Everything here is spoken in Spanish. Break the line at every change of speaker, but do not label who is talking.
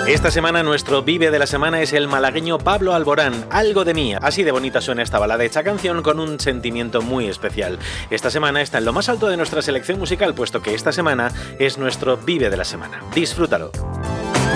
Esta semana nuestro Vive de la Semana es el malagueño Pablo Alborán, Algo de mí. Así de bonita suena esta balada hecha canción con un sentimiento muy especial. Esta semana está en lo más alto de nuestra selección musical, puesto que esta semana es nuestro Vive de la Semana. Disfrútalo.